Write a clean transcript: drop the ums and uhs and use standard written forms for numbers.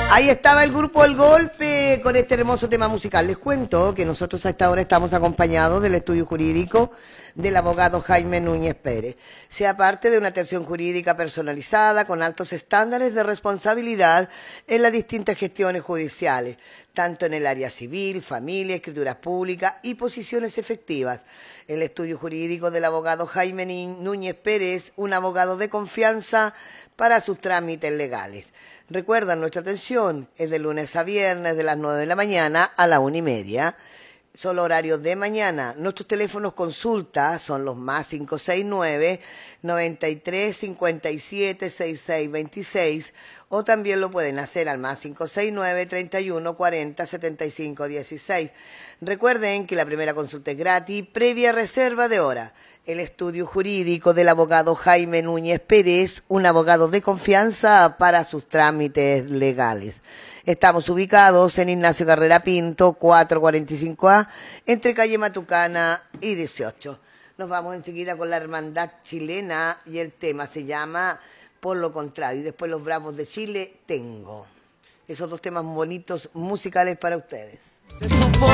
Ahí estaba el grupo El Golpe con este hermoso tema musical. Les cuento que nosotros a esta hora estamos acompañados del estudio jurídico del abogado Jaime Núñez Pérez. Sea parte de una atención jurídica personalizada con altos estándares de responsabilidad en las distintas gestiones judiciales, tanto en el área civil, familia, escrituras públicas y posiciones efectivas. El estudio jurídico del abogado Jaime Núñez Pérez, un abogado de confianza para sus trámites legales. Recuerda, nuestra atención es de lunes a viernes de las 9 de la mañana a la 1:30. Solo horarios de mañana. Nuestros teléfonos consulta son los más 569 93 57 66 26 o también lo pueden hacer al más 569 31 40 75 16. Recuerden que la primera consulta es gratis, previa reserva de hora. El estudio jurídico del abogado Jaime Núñez Pérez, un abogado de confianza para sus trámites legales. Estamos ubicados en Ignacio Carrera Pinto, 445A, entre calle Matucana y 18. Nos vamos enseguida con la Hermandad Chilena y el tema se llama Por lo Contrario. Y después Los Bravos de Chile, Tengo. Esos dos temas bonitos musicales para ustedes.